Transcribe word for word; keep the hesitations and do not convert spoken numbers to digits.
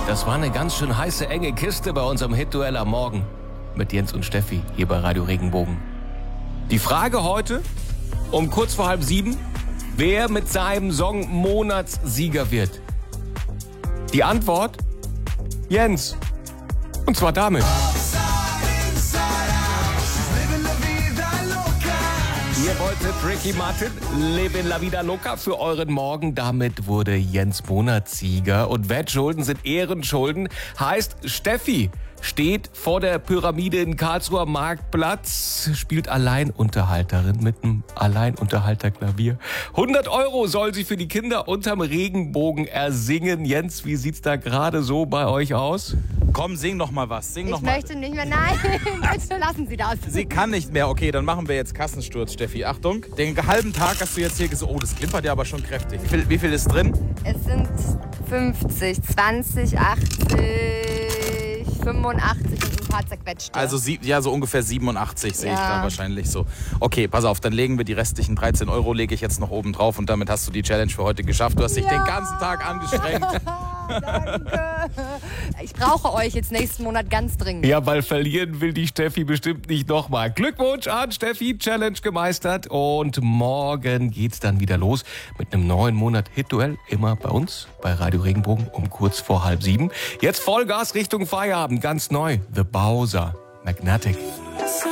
Das war eine ganz schön heiße, enge Kiste bei unserem Hit-Duell am Morgen mit Jens und Steffi hier bei Radio Regenbogen. Die Frage heute um kurz vor halb sieben, wer mit seinem Song Monatssieger wird. Die Antwort? Jens. Und zwar damit. Ihr wolltet Ricky Martin, Livin La Vida Loca für euren Morgen. Damit wurde Jens Monatssieger. Und Wettschulden sind Ehrenschulden. Heißt, Steffi steht vor der Pyramide in Karlsruher Marktplatz, spielt Alleinunterhalterin mit einem Alleinunterhalterklavier. hundert Euro soll sie für die Kinder unterm Regenbogen ersingen. Jens, wie sieht's da gerade so bei euch aus? Komm, sing noch mal was. Sing noch Ich mal. möchte nicht mehr, nein, bitte lassen Sie das. Sie kann nicht mehr. Okay, dann machen wir jetzt Kassensturz, Steffi. Achtung, den halben Tag hast du jetzt hier gesagt, oh, das klimpert ja aber schon kräftig. Wie viel, wie viel ist drin? Es sind fünfzig, zwanzig, achtzig, fünfundachtzig und ein paar zerquetschte. Also sie, ja, so ungefähr siebenundachtzig sehe ich Ja. da wahrscheinlich so. Okay, pass auf, dann legen wir die restlichen dreizehn Euro, lege ich jetzt noch oben drauf und damit hast du die Challenge für heute geschafft. Du hast dich Ja. den ganzen Tag angestrengt. Danke. Ich brauche euch jetzt nächsten Monat ganz dringend. Ja, weil verlieren will die Steffi bestimmt nicht nochmal. Glückwunsch an Steffi, Challenge gemeistert. Und morgen geht's dann wieder los mit einem neuen Monat Hit-Duell. Immer bei uns, bei Radio Regenbogen um kurz vor halb sieben. Jetzt Vollgas Richtung Feierabend, ganz neu. The Bowser, Magnetic.